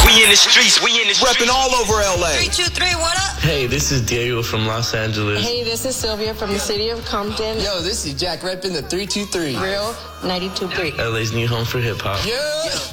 We in the streets, we in the streets. Repping all over LA. 323, what up? Hey, this is Diego from Los Angeles. Hey, this is Sylvia from the city of Compton. Yo, this is Jack repping the 323. Real 92.3. LA's new home for hip hop. Yeah.